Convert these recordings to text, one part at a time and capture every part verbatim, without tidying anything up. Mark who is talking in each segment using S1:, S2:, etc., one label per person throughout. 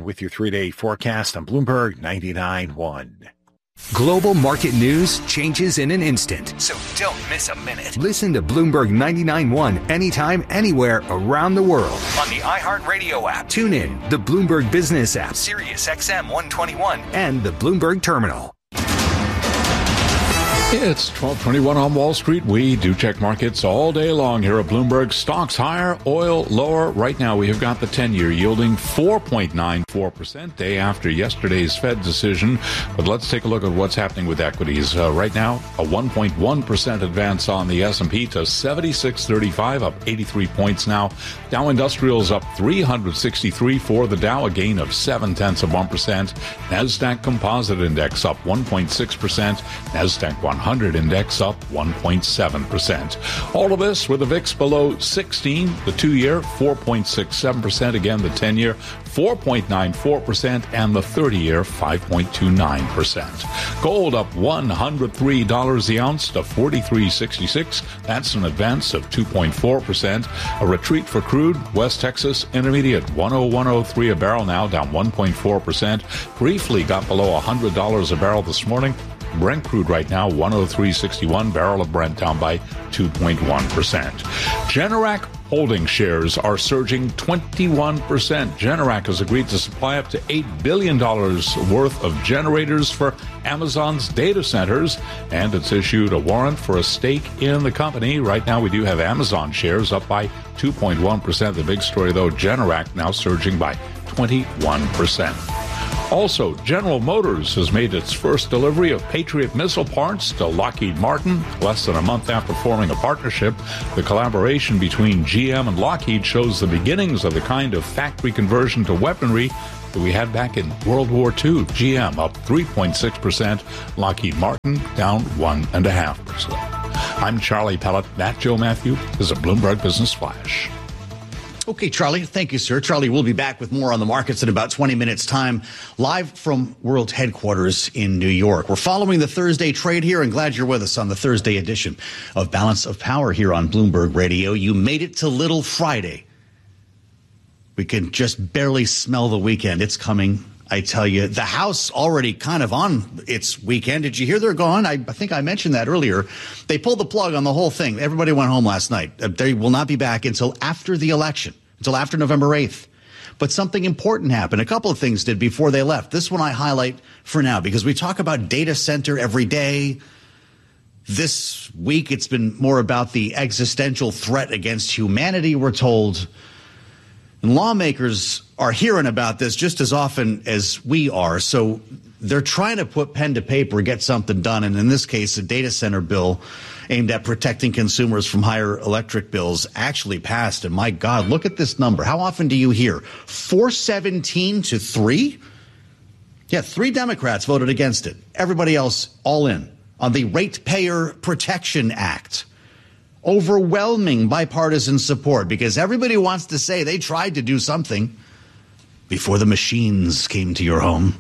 S1: with your three-day forecast on Bloomberg ninety-nine point one.
S2: Global market news changes in an instant.
S3: So don't miss a minute.
S2: Listen to Bloomberg ninety-nine point one anytime, anywhere around the world.
S3: On the iHeartRadio app.
S2: Tune in, the Bloomberg Business app.
S3: Sirius X M one twenty-one.
S2: And the Bloomberg Terminal.
S4: It's twelve twenty-one on Wall Street. We do check markets all day long here at Bloomberg. Stocks higher, oil lower. Right now we have got the ten-year yielding four point nine four percent, day after yesterday's Fed decision. But let's take a look at what's happening with equities. Uh, right now, a one point one percent advance on the S and P to seventy-six thirty-five, up eighty-three points now. Dow Industrials up three hundred sixty-three for the Dow, a gain of seven tenths of one percent. NASDAQ Composite Index up one point six percent. NASDAQ one hundred Index up one point seven percent. All of this with the V I X below sixteen, the two-year four point six seven percent, again the ten-year four point nine four percent, and the thirty-year five point two nine percent. Gold up one hundred three dollars the ounce to forty-three sixty-six. That's an advance of two point four percent. A retreat for crude. West Texas Intermediate one oh one oh three a barrel now, down one point four percent. Briefly got below one hundred dollars a barrel this morning. Brent crude right now, one oh three sixty-one, barrel of Brent down by two point one percent. Generac holding shares are surging twenty-one percent. Generac has agreed to supply up to eight billion dollars worth of generators for Amazon's data centers, and it's issued a warrant for a stake in the company. Right now we do have Amazon shares up by two point one percent. The big story, though, Generac now surging by twenty-one percent. Also, General Motors has made its first delivery of Patriot missile parts to Lockheed Martin less than a month after forming a partnership. The collaboration between G M and Lockheed shows the beginnings of the kind of factory conversion to weaponry that we had back in World War Two. G M up three point six percent, Lockheed Martin down one point five percent. I'm Charlie Pellet. That Joe Matthew is a Bloomberg Business Flash.
S5: Okay, Charlie. Thank you, sir. Charlie will be back with more on the markets in about twenty minutes' time, live from World Headquarters in New York. We're following the Thursday trade here, and glad you're with us on the Thursday edition of Balance of Power here on Bloomberg Radio. You made it to Little Friday. We can just barely smell the weekend. It's coming, I tell you. The House already kind of on its weekend. Did you hear they're gone? I, I think I mentioned that earlier. They pulled the plug on the whole thing. Everybody went home last night. They will not be back until after the election, until after November eighth. But something important happened. A couple of things did before they left. This one I highlight for now because we talk about data center every day. This week, it's been more about the existential threat against humanity, we're told. And lawmakers are hearing about this just as often as we are. So they're trying to put pen to paper, get something done. And in this case, a data center bill aimed at protecting consumers from higher electric bills actually passed. And my God, look at this number. How often do you hear? four seventeen to three? Yeah, three Democrats voted against it. Everybody else all in on the Ratepayer Protection Act. Overwhelming bipartisan support because everybody wants to say they tried to do something before the machines came to your home.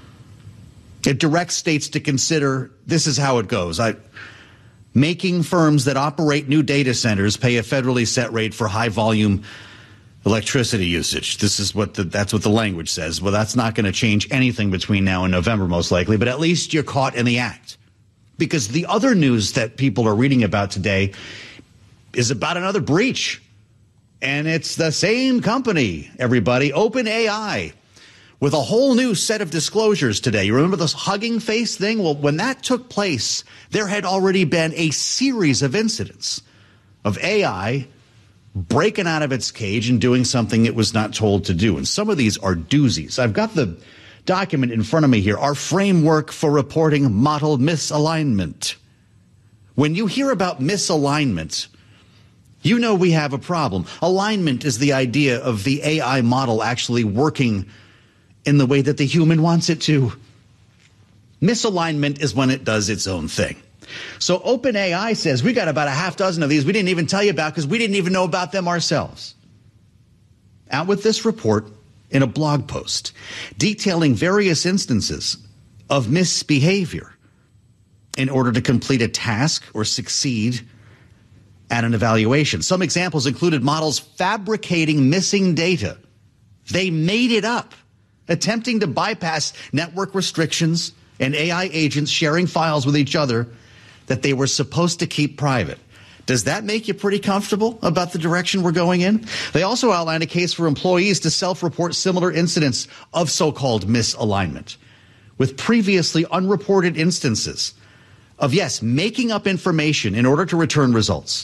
S5: It directs states to consider, this is how it goes, I, making firms that operate new data centers pay a federally set rate for high volume electricity usage. This is what the, that's what the language says. Well, that's not going to change anything between now and November, most likely, but at least you're caught in the act. Because the other news that people are reading about today is about another breach. And it's the same company, everybody, OpenAI, with a whole new set of disclosures today. You remember this Hugging Face thing? Well, when that took place, there had already been a series of incidents of A I breaking out of its cage and doing something it was not told to do. And some of these are doozies. I've got the document in front of me here, our framework for reporting model misalignment. When you hear about misalignment, you know we have a problem. Alignment is the idea of the A I model actually working in the way that the human wants it to. Misalignment is when it does its own thing. So OpenAI says we got about a half dozen of these we didn't even tell you about because we didn't even know about them ourselves. Out with this report in a blog post detailing various instances of misbehavior in order to complete a task or succeed at an evaluation. Some examples included models fabricating missing data. They made it up. attempting to bypass network restrictions and A I agents sharing files with each other that they were supposed to keep private. Does that make you pretty comfortable about the direction we're going in? They also outlined a case for employees to self-report similar incidents of so-called misalignment, with previously unreported instances of, yes, making up information in order to return results.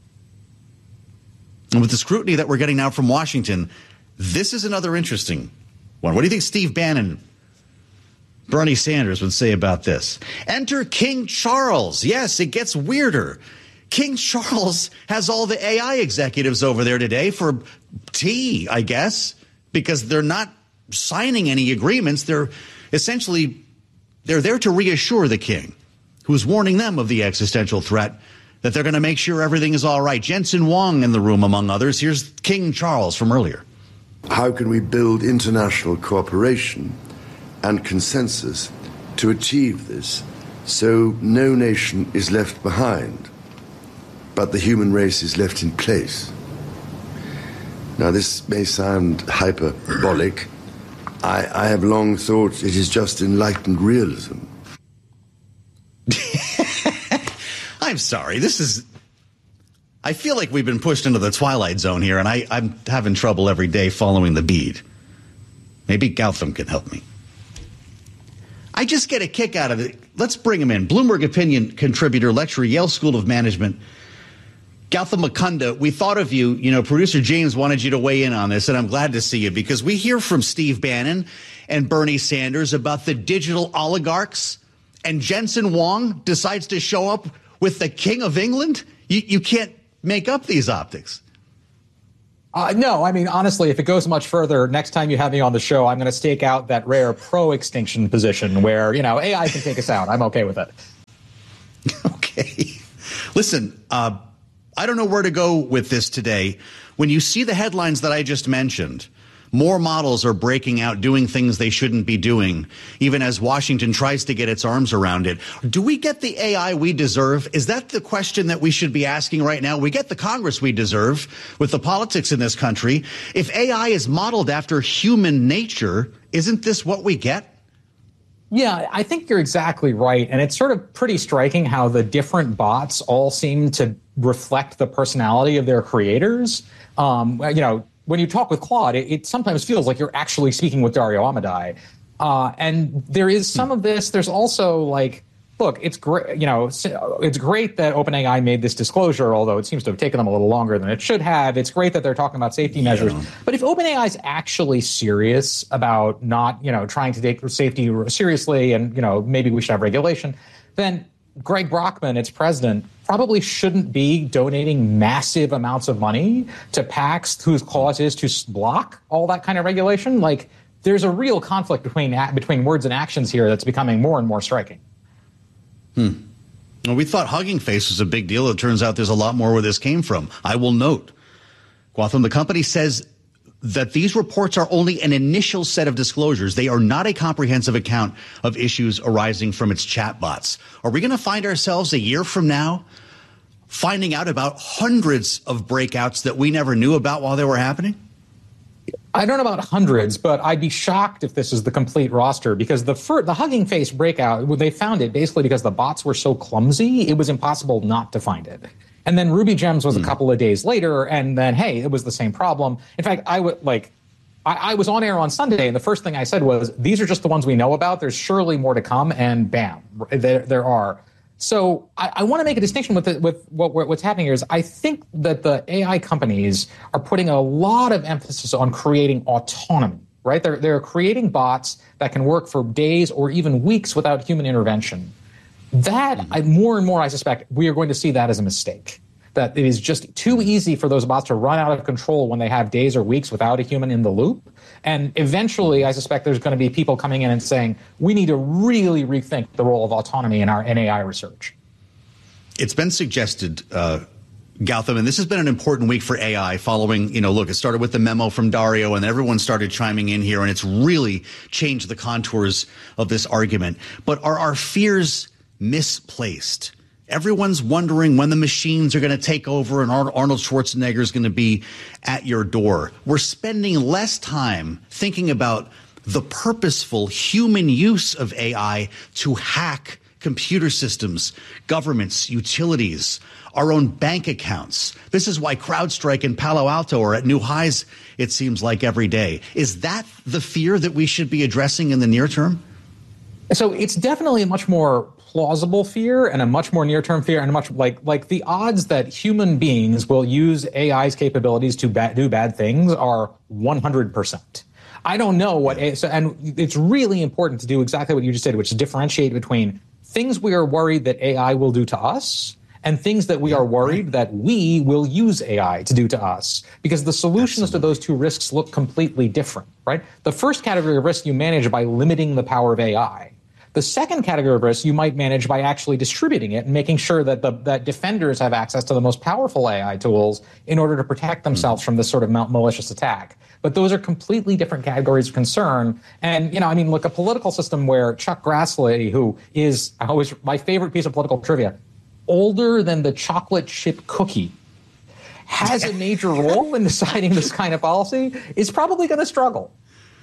S5: And with the scrutiny that we're getting now from Washington, this is another interesting one. What do you think Steve Bannon, Bernie Sanders would say about this? Enter King Charles. Yes, it gets weirder. King Charles has all the A I executives over there today for tea, I guess, because they're not signing any agreements. They're essentially, they're there to reassure the king, who's warning them of the existential threat, that they're going to make sure everything is all right. Jensen Huang in the room, among others. Here's King Charles from earlier.
S6: How can we build international cooperation and consensus to achieve this so no nation is left behind, but the human race is left in place? Now, this may sound hyperbolic. I, I have long thought it is just enlightened realism.
S5: I'm sorry. This is... I feel like we've been pushed into the twilight zone here, and I, I'm having trouble every day following the bead. Maybe Gautam can help me. I just get a kick out of it. Let's bring him in. Bloomberg opinion contributor, lecturer, Yale School of Management, Gautam Mukunda. We thought of you. You know, producer James wanted you to weigh in on this, and I'm glad to see you because we hear from Steve Bannon and Bernie Sanders about the digital oligarchs, and Jensen Huang decides to show up with the King of England. You, you can't make up these optics.
S7: Uh, no, I mean, honestly, if it goes much further, next time you have me on the show, I'm going to stake out that rare pro-extinction position where, you know, A I can take us out. I'm okay with it.
S5: Okay. Listen, uh, I don't know where to go with this today. When you see the headlines that I just mentioned, more models are breaking out, doing things they shouldn't be doing, even as Washington tries to get its arms around it. Do we get the A I we deserve? Is that the question that we should be asking right now? We get the Congress we deserve with the politics in this country. If A I is modeled after human nature, isn't this what we get?
S7: Yeah, I think you're exactly right. And it's sort of pretty striking how the different bots all seem to reflect the personality of their creators. Um, you know, when you talk with Claude, it, it sometimes feels like you're actually speaking with Dario Amodei. Uh, and there is some of this. There's also like, look, it's great, you know, it's great that OpenAI made this disclosure, although it seems to have taken them a little longer than it should have. It's great that they're talking about safety measures. Yeah. But if OpenAI is actually serious about not, you know, trying to take safety seriously and, you know, maybe we should have regulation, then Greg Brockman, its president, probably shouldn't be donating massive amounts of money to PACs whose cause is to block all that kind of regulation. Like, there's a real conflict between between words and actions here that's becoming more and more striking.
S5: Hmm. Well, we thought Hugging Face was a big deal. It turns out there's a lot more where this came from. I will note, Gautam, the company says that these reports are only an initial set of disclosures. They are not a comprehensive account of issues arising from its chatbots. Are we going to find ourselves a year from now finding out about hundreds of breakouts that we never knew about while they were happening?
S7: I don't know about hundreds, but I'd be shocked if this is the complete roster because the fir- the Hugging Face breakout, well, they found it basically because the bots were so clumsy, it was impossible not to find it. And then Ruby Gems was mm. a couple of days later, and then, hey, it was the same problem. In fact, I would like, I, I was on air on Sunday, and the first thing I said was, these are just the ones we know about. There's surely more to come, and bam, there there are. So I, I want to make a distinction with the, with what what's happening here is I think that the A I companies are putting a lot of emphasis on creating autonomy, right? They're they're creating bots that can work for days or even weeks without human intervention. That, mm-hmm. I, more and more, I suspect, we are going to see that as a mistake. That it is just too easy for those bots to run out of control when they have days or weeks without a human in the loop. And eventually, I suspect there's going to be people coming in and saying, we need to really rethink the role of autonomy in our N A I research.
S5: It's been suggested, uh, Gautam, and this has been an important week for A I following, you know, look, it started with the memo from Dario and everyone started chiming in here, and it's really changed the contours of this argument. But are our fears misplaced? Everyone's wondering when the machines are going to take over and Arnold Schwarzenegger is going to be at your door. We're spending less time thinking about the purposeful human use of A I to hack computer systems, governments, utilities, our own bank accounts. This is why CrowdStrike and Palo Alto are at new highs, it seems like, every day. Is that the fear that we should be addressing in the near term?
S7: So it's definitely a much more plausible fear and a much more near-term fear, and a much like like the odds that human beings will use A I's capabilities to ba- do bad things are one hundred percent. I don't know what, A I, so, and it's really important to do exactly what you just said, which is differentiate between things we are worried that A I will do to us and things that we are worried that we will use A I to do to us, because the solutions Absolutely. to those two risks look completely different, right? The first category of risk you manage by limiting the power of A I. The second category of risk you might manage by actually distributing it and making sure that the that defenders have access to the most powerful A I tools in order to protect themselves mm. from this sort of malicious attack. But those are completely different categories of concern. And, you know, I mean, look, a political system where Chuck Grassley, who is always my favorite piece of political trivia, older than the chocolate chip cookie, has a major role in deciding this kind of policy, is probably going to struggle.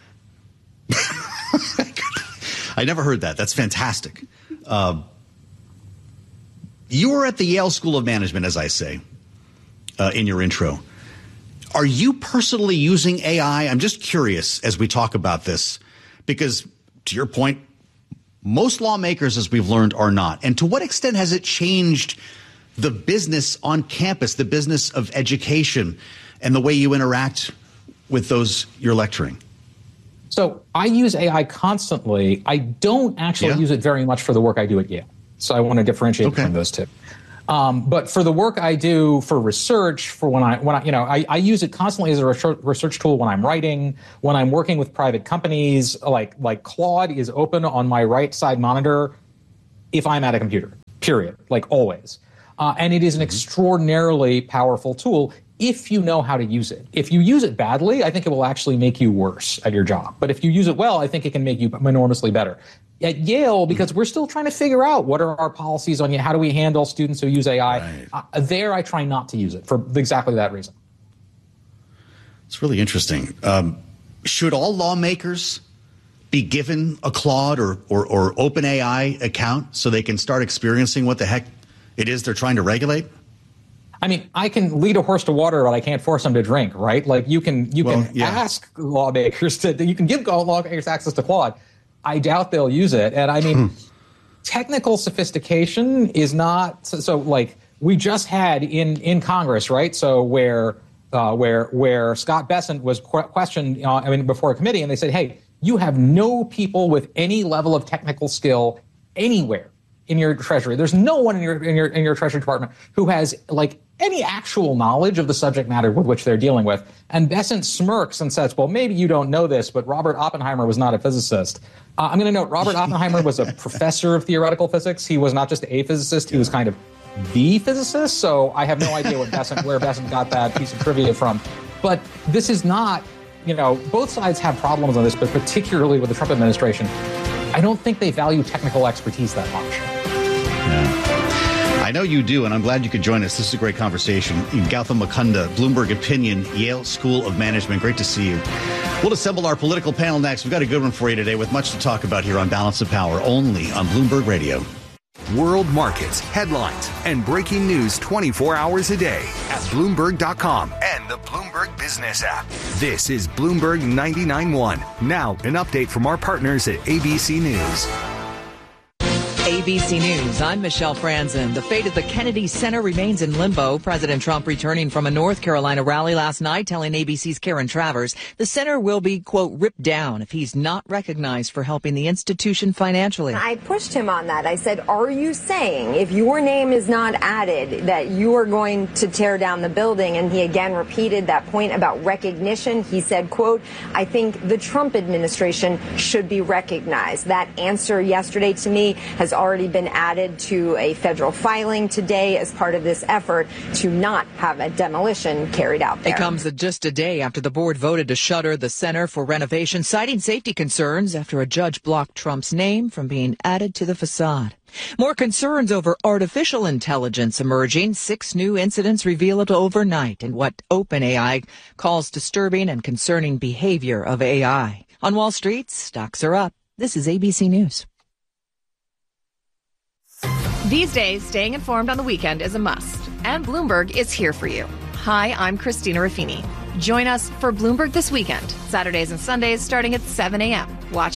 S5: I never heard that. That's fantastic. Uh, you were at the Yale School of Management, as I say, uh, in your intro. Are you personally using A I? I'm just curious as we talk about this, because to your point, most lawmakers, as we've learned, are not. And to what extent has it changed the business on campus, the business of education, and the way you interact with those you're lecturing?
S7: So I use A I constantly. I don't actually yeah. use it very much for the work I do at Yale. So I want to differentiate okay. between those two. Um, but for the work I do for research, for when I, when I, you know, I, I use it constantly as a research, research tool when I'm writing, when I'm working with private companies, like, like Claude is open on my right side monitor if I'm at a computer, period, like always. Uh, and it is an extraordinarily powerful tool if you know how to use it. If you use it badly, I think it will actually make you worse at your job. But if you use it well, I think it can make you enormously better. At Yale, because we're still trying to figure out what are our policies on how do we handle students who use A I, right. uh, there I try not to use it for exactly that reason.
S5: It's really interesting. Um, should all lawmakers be given a Claude or, or, or OpenAI account so they can start experiencing what the heck it is they're trying to regulate?
S7: I mean, I can lead a horse to water, but I can't force them to drink, right? Like you can you well, can yeah. ask lawmakers to, you can give lawmakers access to Claude. I doubt they'll use it. And I mean, technical sophistication is not so, so like we just had in, in Congress, right? So where uh, where where Scott Bessent was qu- questioned, uh, I mean, before a committee, and they said, "Hey, you have no people with any level of technical skill anywhere in your Treasury. There's no one in your in your in your Treasury Department who has like any actual knowledge of the subject matter with which they're dealing with." And Bessent smirks and says, "Well, maybe you don't know this, but Robert Oppenheimer was not a physicist." Uh, I'm going to note Robert Oppenheimer was a professor of theoretical physics. He was not just a physicist; he was kind of the physicist. So I have no idea what Bessent, where Bessent got that piece of trivia from. But this is not, you know, both sides have problems on this, but particularly with the Trump administration, I don't think they value technical expertise that much.
S5: Yeah. I know you do, and I'm glad you could join us. This is a great conversation. Gautam Mukunda, Bloomberg Opinion, Yale School of Management. Great to see you. We'll assemble our political panel next. We've got a good one for you today with much to talk about here on Balance of Power, only on Bloomberg Radio.
S2: World markets, headlines, and breaking news twenty-four hours a day at Bloomberg dot com
S3: and the Bloomberg Business app.
S2: This is Bloomberg ninety-nine point one. Now, an update from our partners at A B C News.
S8: A B C News, I'm Michelle Franzen. The fate of the Kennedy Center remains in limbo. President Trump returning from a North Carolina rally last night telling A B C's Karen Travers the center will be, quote, ripped down if he's not recognized for helping the institution financially.
S9: I pushed him on that. I said, are you saying if your name is not added that you are going to tear down the building? And he again repeated that point about recognition. He said, quote, I think the Trump administration should be recognized. That answer yesterday to me has already been added to a federal filing today as part of this effort to not have a demolition carried out there.
S8: It comes just a day after the board voted to shutter the center for renovation, citing safety concerns after a judge blocked Trump's name from being added to the facade. More concerns over artificial intelligence emerging. Six new incidents revealed overnight in what OpenAI calls disturbing and concerning behavior of A I. On Wall Street, stocks are up. This is A B C News.
S10: These days, staying informed on the weekend is a must, and Bloomberg is here for you. Hi, I'm Christina Ruffini. Join us for Bloomberg This Weekend, Saturdays and Sundays starting at seven a.m. Watch